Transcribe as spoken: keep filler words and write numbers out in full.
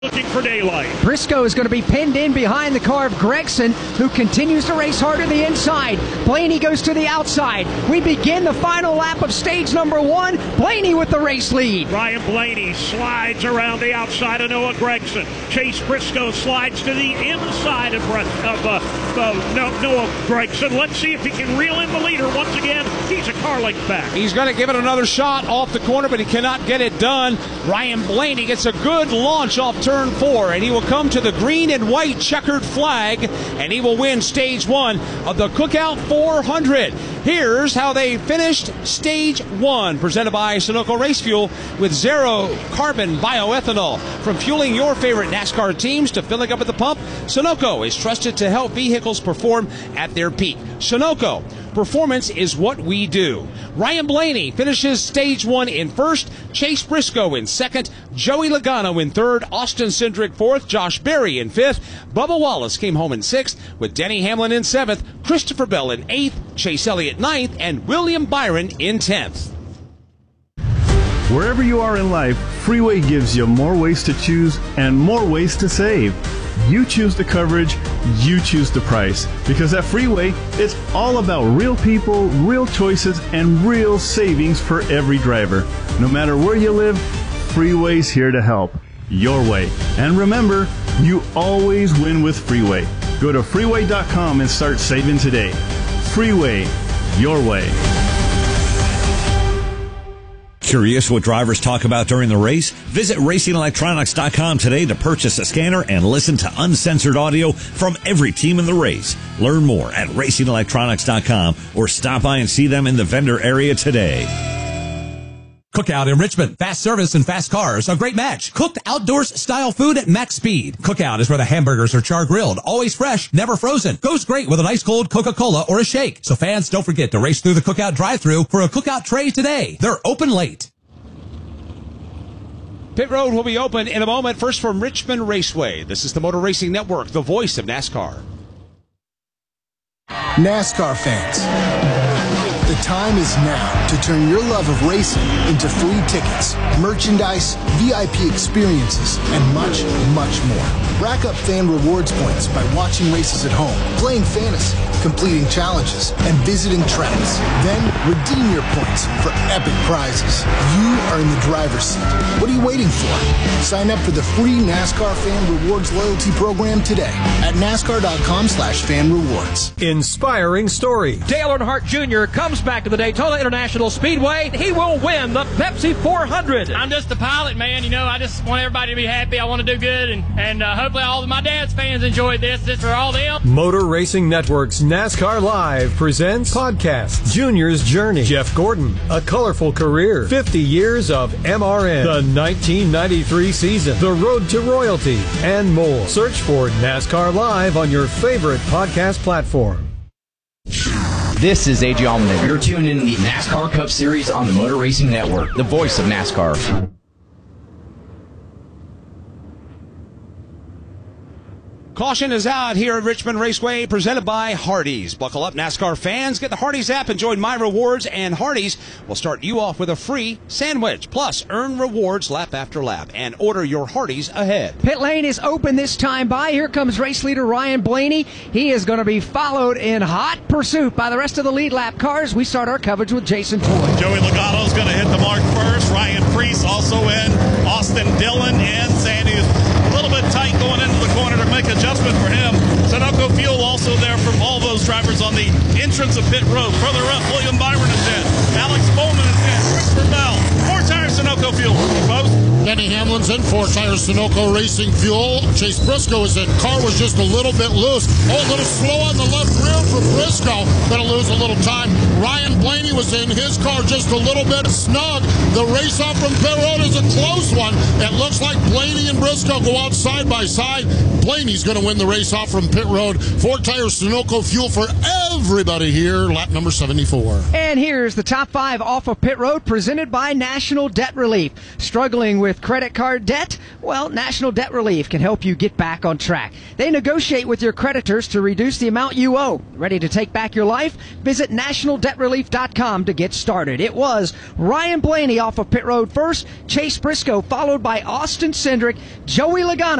Looking for daylight. Briscoe is going to be pinned in behind the car of Gregson, who continues to race hard to the inside. Blaney goes to the outside. We begin the final lap of stage number one. Blaney with the race lead. Ryan Blaney slides around the outside of Noah Gregson. Chase Briscoe slides to the inside of, of uh, uh, Noah Gregson. Let's see if he can reel in the leader once again. He's a car length back. He's going to give it another shot off the corner, but he cannot get it done. Ryan Blaney gets a good launch off turn Turn four, and he will come to the green and white checkered flag, and he will win stage one of the Cookout four hundred. Here's how they finished stage one, presented by Sunoco Race Fuel with zero carbon bioethanol. From fueling your favorite NASCAR teams to filling up at the pump, Sunoco is trusted to help vehicles perform at their peak. Sunoco, performance is what we do. Ryan Blaney finishes stage one in first, Chase Briscoe in second, Joey Logano in third, Austin Cindric fourth, Josh Berry in fifth, Bubba Wallace came home in sixth, with Denny Hamlin in seventh, Christopher Bell in eighth, Chase Elliott ninth, and William Byron in tenth. Wherever you are in life, Freeway gives you more ways to choose and more ways to save. You choose the coverage, you choose the price. Because at Freeway, it's all about real people, real choices, and real savings for every driver. No matter where you live, Freeway's here to help. Your way. And remember, you always win with Freeway. Go to freeway dot com and start saving today. Freeway, your way. Curious what drivers talk about during the race? Visit racing electronics dot com today to purchase a scanner and listen to uncensored audio from every team in the race. Learn more at racing electronics dot com or stop by and see them in the vendor area today. Cookout in Richmond. Fast service and fast cars. A great match. Cooked outdoors style food at max speed. Cookout is where the hamburgers are char grilled. Always fresh, never frozen. Goes great with an ice cold Coca-Cola or a shake. So fans, don't forget to race through the Cookout drive-thru for a Cookout tray today. They're open late. Pit Road will be open in a moment. First from Richmond Raceway. This is the Motor Racing Network, the voice of NASCAR. NASCAR fans, the time is now to turn your love of racing into free tickets, merchandise, V I P experiences, and much, much more. Rack up fan rewards points by watching races at home, playing fantasy, completing challenges, and visiting tracks. Then redeem your points for epic prizes. You are in the driver's seat. What are you waiting for? Sign up for the free NASCAR Fan Rewards loyalty program today at NASCAR dot com slash fan rewards. Inspiring story. Dale Earnhardt Junior comes back to the Daytona International Speedway. He will win the Pepsi four hundred. I'm just a pilot, man. You know, I just want everybody to be happy. I want to do good, and, and uh, hopefully all of my dad's fans enjoyed this. This for all them. Motor Racing Network's NASCAR Live presents podcast Junior's Journey. Jeff Gordon, a colorful career, fifty years of M R N, the nineteen ninety-three season, the road to royalty, and more. Search for NASCAR Live on your favorite podcast platform. This is A J Allmendinger. You're tuned in to the NASCAR Cup Series on the Motor Racing Network, the voice of NASCAR. Caution is out here at Richmond Raceway, presented by Hardee's. Buckle up, NASCAR fans. Get the Hardee's app and join My Rewards, and Hardee's will start you off with a free sandwich. Plus, earn rewards lap after lap and order your Hardee's ahead. Pit lane is open this time by. Here comes race leader Ryan Blaney. He is going to be followed in hot pursuit by the rest of the lead lap cars. We start our coverage with Jason Toy. Joey Logano's going to hit the mark first. Ryan Preece also in. Austin Dillon in. Sandy is a little bit tight going into the corner to make adjustment for him. Sunoco Fuel also there from all those drivers on the entrance of pit road. Further up, William Byron is in. Alex Bowman is in. Christopher Bell. Four tires Sunoco Fuel. Folks. Denny Hamlin's in. Four tires Sunoco Racing Fuel. Chase Briscoe is in. Car was just a little bit loose. Oh, a little slow on the left rear for Briscoe. Going to lose a little time. Ryan Blaney was in. His car just a little bit snug. The race off from pit road is a close one. It looks like Blaney and Briscoe go out side by side. Blaney's going to win the race off from pit road. Four tires Sunoco Fuel for everybody here. Lap number seventy-four. And here's the top five off of pit road, presented by National Debt Relief. Struggling with credit card NASCAR debt? Well, National Debt Relief can help you get back on track. They negotiate with your creditors to reduce the amount you owe. Ready to take back your life? Visit national debt relief dot com to get started. It was Ryan Blaney off of pit road first, Chase Briscoe followed by Austin Cindric, Joey Logano